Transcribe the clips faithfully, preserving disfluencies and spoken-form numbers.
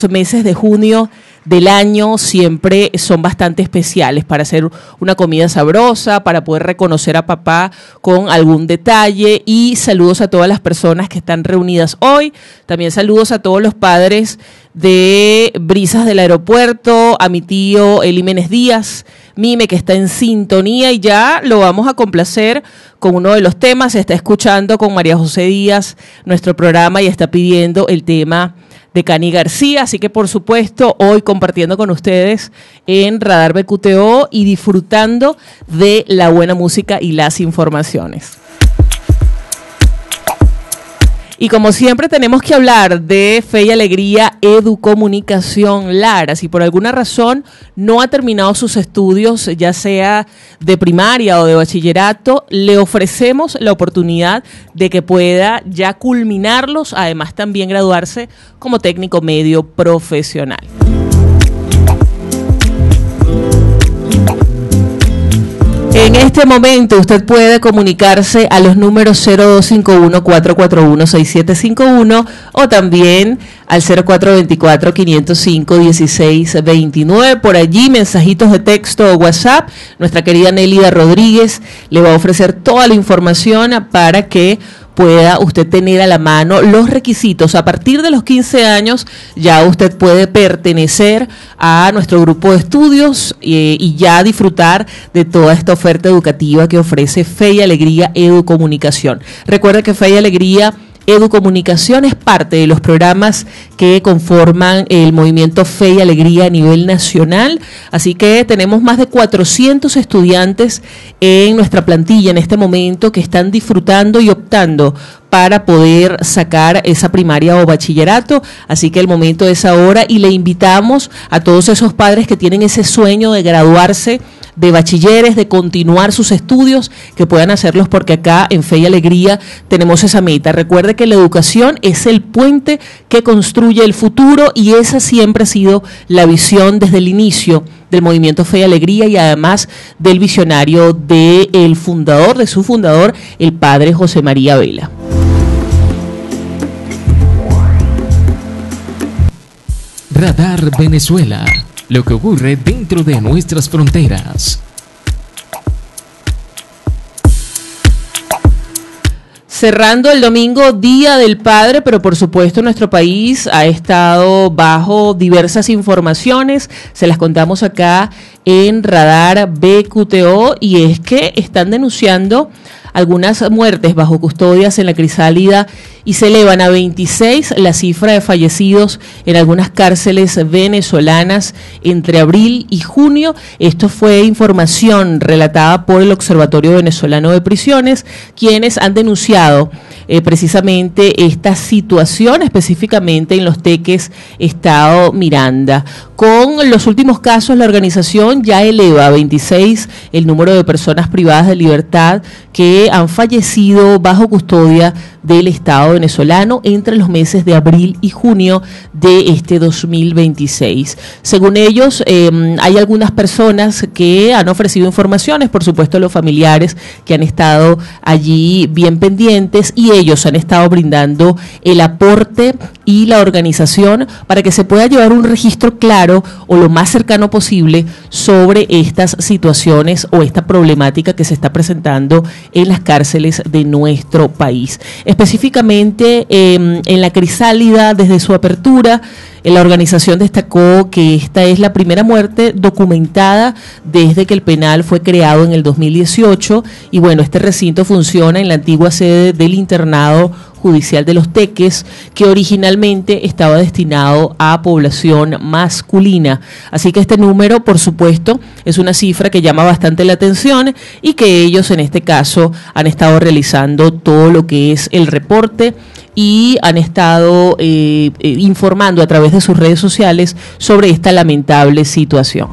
meses de junio del año siempre son bastante especiales para hacer una comida sabrosa, para poder reconocer a papá con algún detalle. Y saludos a todas las personas que están reunidas hoy. También saludos a todos los padres de Brisas del Aeropuerto, a mi tío Eli Méndez Díaz, Mime, que está en sintonía, y ya lo vamos a complacer con uno de los temas. Se está escuchando con María José Díaz nuestro programa y está pidiendo el tema de Cani García, así que por supuesto hoy compartiendo con ustedes en Radar B Q T O y disfrutando de la buena música y las informaciones. Y como siempre tenemos que hablar de Fe y Alegría Educomunicación Lara. Si por alguna razón no ha terminado sus estudios, ya sea de primaria o de bachillerato, le ofrecemos la oportunidad de que pueda ya culminarlos, además también graduarse como técnico medio profesional. En este momento usted puede comunicarse a los números cero dos cinco uno, cuatro cuatro uno, seis siete cinco uno o también al cero cuatro dos cuatro, cinco cero cinco, uno seis dos nueve. Por allí mensajitos de texto o WhatsApp. Nuestra querida Nélida Rodríguez le va a ofrecer toda la información para que pueda usted tener a la mano los requisitos. A partir de los quince años ya usted puede pertenecer a nuestro grupo de estudios eh, y ya disfrutar de toda esta oferta educativa que ofrece Fe y Alegría Educomunicación. Recuerda que Fe y Alegría Educomunicación es parte de los programas que conforman el movimiento Fe y Alegría a nivel nacional, así que tenemos más de cuatrocientos estudiantes en nuestra plantilla en este momento que están disfrutando y optando para poder sacar esa primaria o bachillerato, así que el momento es ahora y le invitamos a todos esos padres que tienen ese sueño de graduarse de bachilleres, de continuar sus estudios, que puedan hacerlos, porque acá en Fe y Alegría tenemos esa meta. Recuerde que la educación es el puente que construye el futuro y esa siempre ha sido la visión desde el inicio del movimiento Fe y Alegría y además del visionario del fundador, de su fundador, el padre José María Vela. Radar Venezuela. Lo que ocurre dentro de nuestras fronteras. Cerrando el domingo, Día del Padre, pero por supuesto nuestro país ha estado bajo diversas informaciones, se las contamos acá en Radar B Q T O, y es que están denunciando algunas muertes bajo custodias en la Crisálida y se elevan a veintiséis la cifra de fallecidos en algunas cárceles venezolanas entre abril y junio. Esto fue información relatada por el Observatorio Venezolano de Prisiones, quienes han denunciado eh, precisamente esta situación, específicamente en Los Teques, Estado Miranda. Con los últimos casos, la organización ya eleva a veintiséis el número de personas privadas de libertad que han fallecido bajo custodia del Estado venezolano entre los meses de abril y junio de este dos mil veintiséis. Según ellos, eh, hay algunas personas que han ofrecido informaciones, por supuesto los familiares que han estado allí bien pendientes, y ellos han estado brindando el aporte y la organización para que se pueda llevar un registro claro o lo más cercano posible sobre estas situaciones o esta problemática que se está presentando en las cárceles de nuestro país. Específicamente eh, en la Crisálida, desde su apertura, la organización destacó que esta es la primera muerte documentada desde que el penal fue creado en el dos mil dieciocho, y bueno, este recinto funciona en la antigua sede del internado judicial de Los Teques, que originalmente estaba destinado a población masculina. Así que este número, por supuesto, es una cifra que llama bastante la atención y que ellos en este caso han estado realizando todo lo que es el reporte y han estado eh, eh, informando a través de sus redes sociales sobre esta lamentable situación.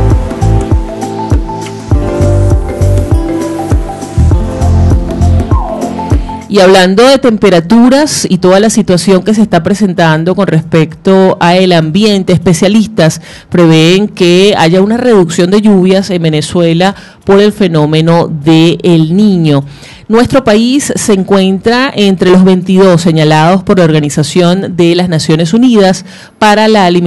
Y hablando de temperaturas y toda la situación que se está presentando con respecto al ambiente, especialistas prevén que haya una reducción de lluvias en Venezuela por el fenómeno de El Niño. nuestro país se encuentra entre los veintidós señalados por la Organización de las Naciones Unidas para la alimentación